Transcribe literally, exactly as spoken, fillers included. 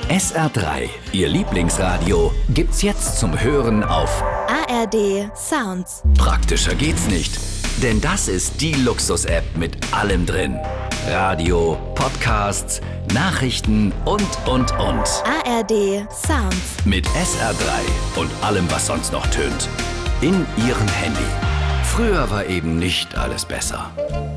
S R drei, Ihr Lieblingsradio, gibt's jetzt zum Hören auf A R D Sounds. Praktischer geht's nicht, denn das ist die Luxus-App mit allem drin. Radio, Podcasts, Nachrichten und, und, und. A R D Sounds. Mit S R drei und allem, was sonst noch tönt. In Ihrem Handy. Früher war eben nicht alles besser.